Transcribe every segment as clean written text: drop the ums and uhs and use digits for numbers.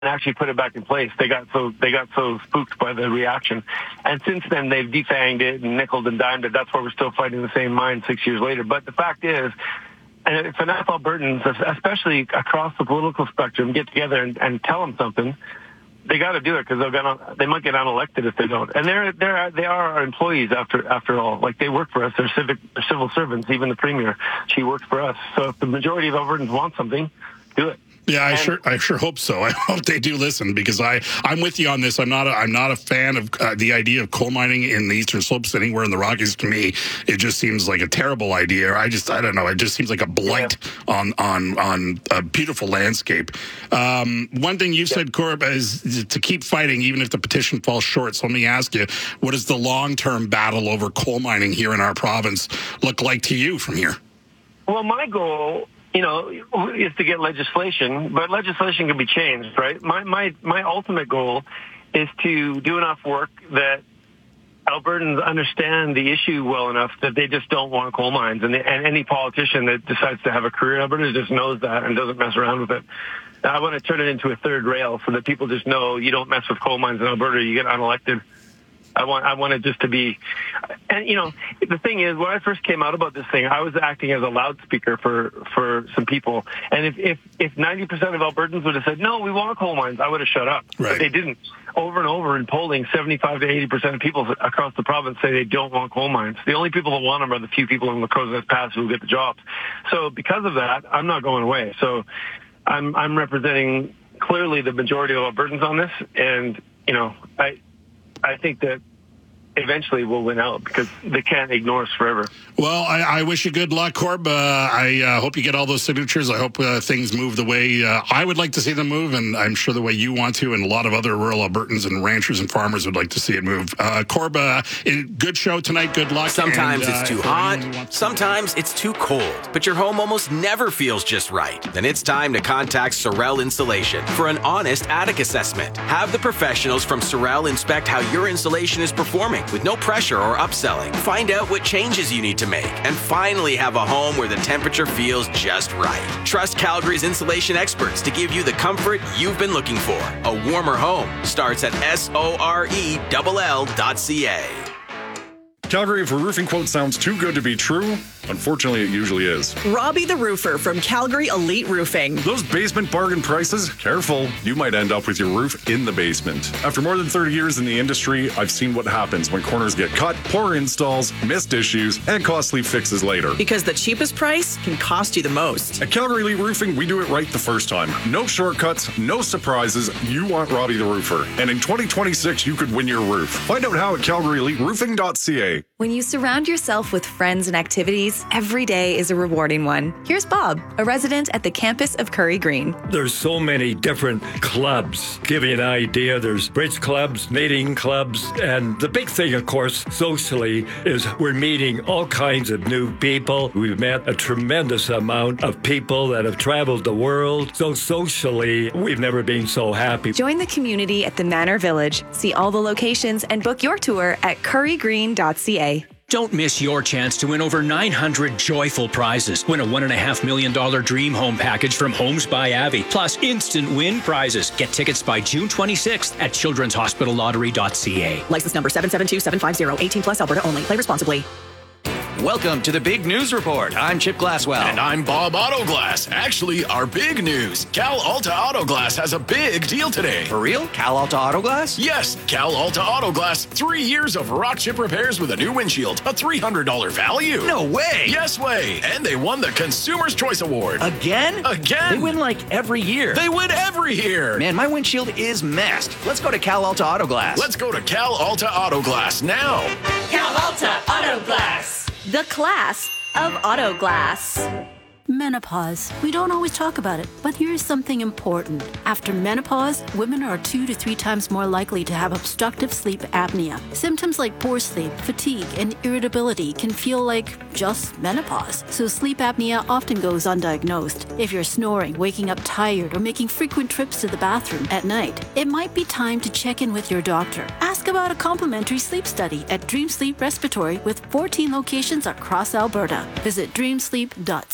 actually put it back in place. They got so spooked by the reaction. And since then, they've defanged it and nickeled and dimed it. That's why we're still fighting the same mine 6 years later. But the fact is, and if enough Albertans, especially across the political spectrum, get together and tell them something, they got to do it, because they might get unelected if they don't. And they are our employees after all. Like, they work for us. They're civil servants. Even the premier, she works for us. So if the majority of Albertans want something, do it. Yeah, I sure hope so. I hope they do listen, because I'm with you on this. I'm not a fan of the idea of coal mining in the Eastern Slopes anywhere in the Rockies. To me, it just seems like a terrible idea. I don't know. It just seems like a blight on a beautiful landscape. One thing you've said, Corb, is to keep fighting even if the petition falls short. So let me ask you, what does the long-term battle over coal mining here in our province look like to you from here? Well, my goal, is to get legislation, but legislation can be changed, right? My ultimate goal is to do enough work that Albertans understand the issue well enough that they just don't want coal mines. And any politician that decides to have a career in Alberta just knows that and doesn't mess around with it. I want to turn it into a third rail so that people just know you don't mess with coal mines in Alberta, you get unelected. I want it just to be, and the thing is, when I first came out about this thing, I was acting as a loudspeaker for some people, and if 90% of Albertans would have said no, we want coal mines, I would have shut up. Right. But they didn't. Over and over in polling, 75 to 80% of people across the province say they don't want coal mines. The only people that want them are the few people in La Crozes Pass who get the jobs. So because of that, I'm not going away. So I'm representing clearly the majority of Albertans on this, and I think that eventually we'll win out, because they can't ignore us forever. Well, I wish you good luck, Corb. I hope you get all those signatures. I hope things move the way I would like to see them move, and I'm sure the way you want to, and a lot of other rural Albertans and ranchers and farmers would like to see it move. Corb, good show tonight. Good luck. Sometimes it's too hot. Sometimes it's too cold. But your home almost never feels just right. Then it's time to contact Sorel Insulation for an honest attic assessment. Have the professionals from Sorel inspect how your insulation is performing with no pressure or upselling. Find out what changes you need to make, and finally have a home where the temperature feels just right. Trust Calgary's insulation experts to give you the comfort you've been looking for. A warmer home starts at sorell.ca. Calgary, if a roofing quote sounds too good to be true, unfortunately, it usually is. Robbie the Roofer from Calgary Elite Roofing. Those basement bargain prices? Careful, you might end up with your roof in the basement. After more than 30 years in the industry, I've seen what happens when corners get cut, poor installs, missed issues, and costly fixes later. Because the cheapest price can cost you the most. At Calgary Elite Roofing, we do it right the first time. No shortcuts, no surprises. You want Robbie the Roofer. And in 2026, you could win your roof. Find out how at calgaryeliteroofing.ca. When you surround yourself with friends and activities, every day is a rewarding one. Here's Bob, a resident at the campus of Curry Green. There's so many different clubs. Give you an idea, there's bridge clubs, knitting clubs, and the big thing, of course, socially, is we're meeting all kinds of new people. We've met a tremendous amount of people that have traveled the world. So socially, we've never been so happy. Join the community at the Manor Village. See all the locations and book your tour at currygreen.ca. Don't miss your chance to win over 900 joyful prizes. Win a $1.5 million dream home package from Homes by Avi, plus instant win prizes. Get tickets by June 26th at childrenshospitallottery.ca. License number 772750, 18 plus, Alberta only. Play responsibly. Welcome to the Big News Report. I'm Chip Glasswell. And I'm Bob Autoglass. Actually, our big news. Cal Alta Autoglass has a big deal today. For real? Cal Alta Autoglass? Yes, Cal Alta Autoglass. 3 years of rock chip repairs with a new windshield. A $300 value. No way. Yes way. And they won the Consumer's Choice Award. Again? Again. They win like every year. They win every year. Man, my windshield is messed. Let's go to Cal Alta Autoglass. Let's go to Cal Alta Autoglass now. Cal Alta Autoglass. The class of auto glass. Menopause. We don't always talk about it, but here's something important. After menopause, women are 2 to 3 times more likely to have obstructive sleep apnea. Symptoms like poor sleep, fatigue, and irritability can feel like just menopause. So sleep apnea often goes undiagnosed. If you're snoring, waking up tired, or making frequent trips to the bathroom at night, it might be time to check in with your doctor. Ask about a complimentary sleep study at Dream Sleep Respiratory with 14 locations across Alberta. Visit dreamsleep.ca.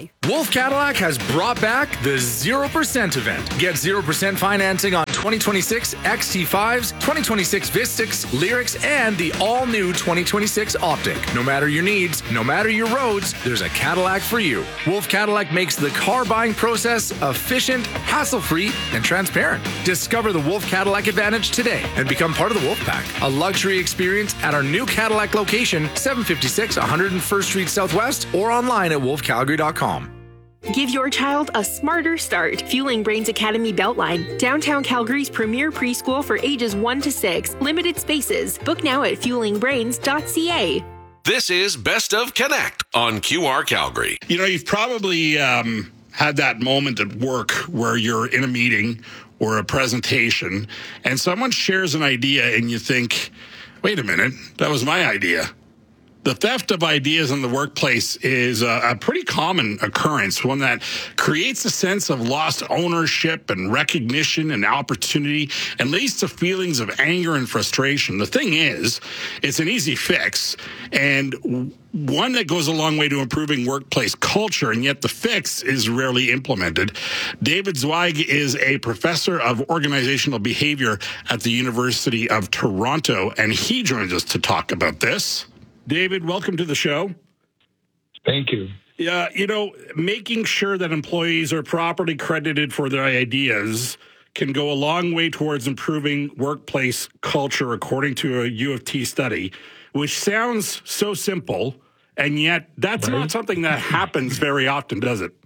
apply. Wolf Cadillac has brought back the 0% event. Get 0% financing on 2026 XT5s, 2026 Vistix, Lyrics, and the all-new 2026 Optic. No matter your needs, no matter your roads, there's a Cadillac for you. Wolf Cadillac makes the car buying process efficient, hassle-free, and transparent. Discover the Wolf Cadillac Advantage today and become part of the Wolf Pack. A luxury experience at our new Cadillac location, 756 101st Street Southwest, or online at wolfcalgary.com. Give your child a smarter start. Fueling Brains Academy Beltline, downtown Calgary's premier preschool for ages 1 to 6. Limited spaces. Book now at fuelingbrains.ca. This is Best of Connect on QR Calgary. You know, you've probably had that moment at work where you're in a meeting or a presentation and someone shares an idea and you think, wait a minute, that was my idea. The theft of ideas in the workplace is a pretty common occurrence, one that creates a sense of lost ownership and recognition and opportunity and leads to feelings of anger and frustration. The thing is, it's an easy fix and one that goes a long way to improving workplace culture, and yet the fix is rarely implemented. David Zweig is a professor of organizational behavior at the University of Toronto, and he joins us to talk about this. David, welcome to the show. Thank you. Yeah, you know, making sure that employees are properly credited for their ideas can go a long way towards improving workplace culture, according to a U of T study, which sounds so simple, and yet that's not something that happens very often, does it?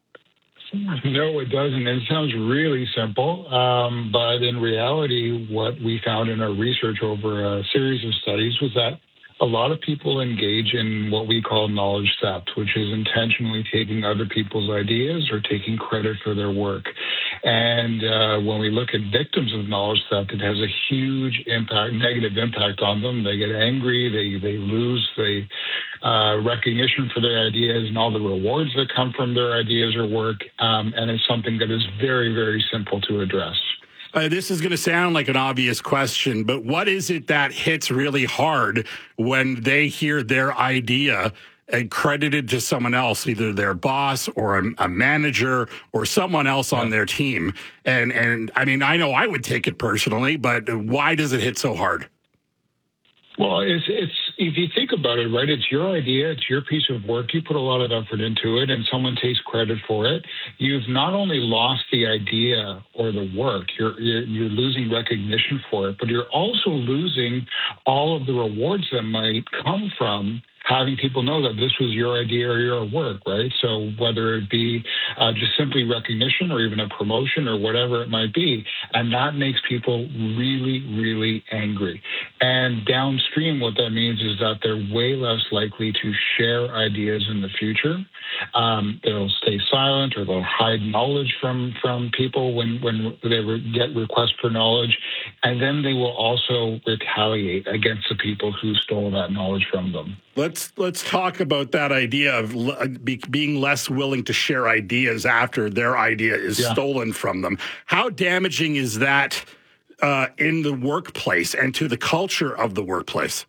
No, it doesn't. It sounds really simple, but in reality, what we found in our research over a series of studies was that a lot of people engage in what we call knowledge theft, which is intentionally taking other people's ideas or taking credit for their work. And when we look at victims of knowledge theft, it has a huge impact, negative impact on them. They get angry, they lose the recognition for their ideas and all the rewards that come from their ideas or work. And it's something that is very, very simple to address. This is going to sound like an obvious question, but what is it that hits really hard when they hear their idea and credited to someone else, either their boss or a manager or someone else on their team? And I mean, I know I would take it personally, but why does it hit so hard? Well, it's if you think about it, right, it's your idea, it's your piece of work, you put a lot of effort into it, and someone takes credit for it. You've not only lost the idea or the work, you're losing recognition for it, but you're also losing all of the rewards that might come from having people know that this was your idea or your work, right? So whether it be just simply recognition or even a promotion or whatever it might be, and that makes people really, really angry. And downstream, what that means is that they're way less likely to share ideas in the future. They'll stay silent or they'll hide knowledge from people when they get requests for knowledge. And then they will also retaliate against the people who stole that knowledge from them. Let's talk about that idea of being less willing to share ideas after their idea is stolen from them. How damaging is that in the workplace and to the culture of the workplace?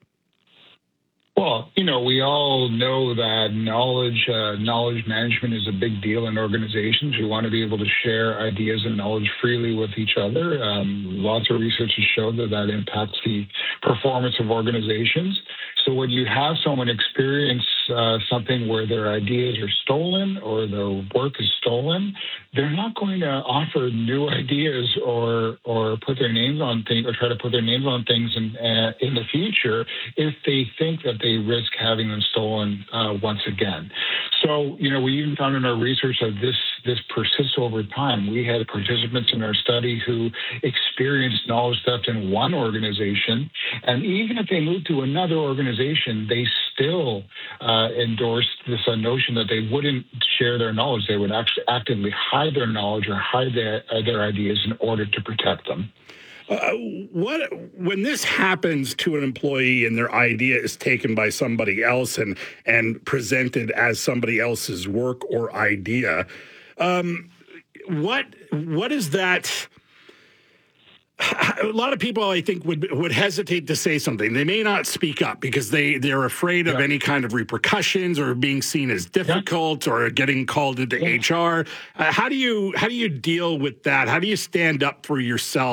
Well, you know, we all know that knowledge management is a big deal in organizations. We want to be able to share ideas and knowledge freely with each other. Lots of research has shown that impacts the performance of organizations. So when you have someone experience something where their ideas are stolen or their work is stolen, they're not going to offer new ideas or put their names on things or try to put their names on things in the future if they think that they risk having them stolen once again. So, you know, we even found in our research that this persists over time. We had participants in our study who experienced knowledge theft in one organization, and even if they moved to another organization, they still endorsed this notion that they wouldn't share their knowledge. They would actually actively hide their knowledge or hide their ideas in order to protect them. When this happens to an employee and their idea is taken by somebody else and presented as somebody else's work or idea, what is that? a lot of people, I think, would hesitate to say something. They may not speak up because they're afraid of any kind of repercussions or being seen as difficult or getting called into HR. How do you deal with that? How do you stand up for yourself